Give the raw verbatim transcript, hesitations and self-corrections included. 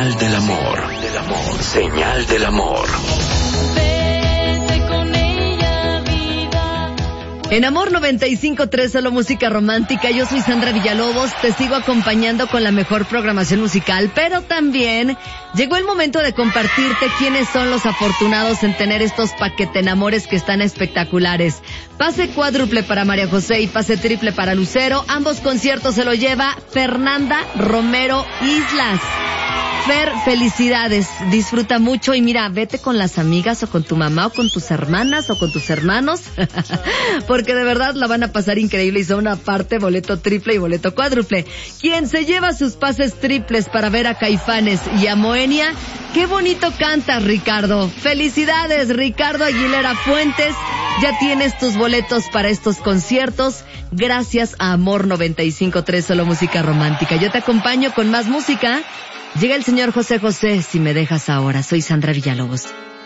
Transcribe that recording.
Señal del amor. Del amor. Señal del amor. En Amor noventa y cinco punto tres, solo música romántica. Yo soy Sandra Villalobos, te sigo acompañando con la mejor programación musical, pero también llegó el momento de compartirte quiénes son los afortunados en tener estos paquetenamores que están espectaculares. Pase cuádruple para María José y pase triple para Lucero. Ambos conciertos se lo lleva Fernanda Romero Islas. Fer, felicidades, disfruta mucho y mira, vete con las amigas o con tu mamá o con tus hermanas o con tus hermanos, porque de verdad la van a pasar increíble y son aparte boleto triple y boleto cuádruple. Quien se lleva sus pases triples para ver a Caifanes y a Moenia, qué bonito cantas, Ricardo. Felicidades, Ricardo Aguilera Fuentes, ya tienes tus boletos para estos conciertos gracias a Amor noventa y cinco punto tres, solo música romántica. Yo te acompaño con más música. Llega el señor José José, si me dejas ahora. Soy Sandra Villalobos.